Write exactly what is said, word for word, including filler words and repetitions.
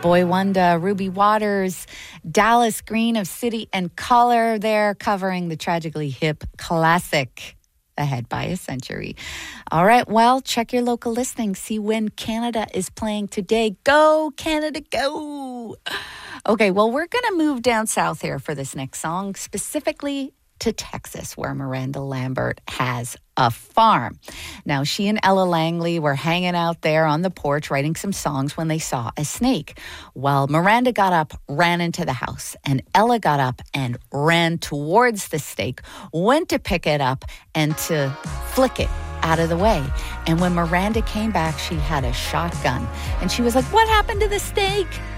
Boy Wonder, Ruby Waters, Dallas Green of City and Color. They're covering the tragically hip classic, Ahead by a Century. All right, well, check your local listings. See when Canada is playing today. Go, Canada, go! Okay, well, we're going to move down south here for this next song, specifically to Texas, where Miranda Lambert has a farm. Now, she and Ella Langley were hanging out there on the porch writing some songs when they saw a snake. Well, Miranda got up, ran into the house, and Ella got up and ran towards the snake, went to pick it up and to flick it out of the way. And when Miranda came back, she had a shotgun. And she was like, "What happened to the snake?"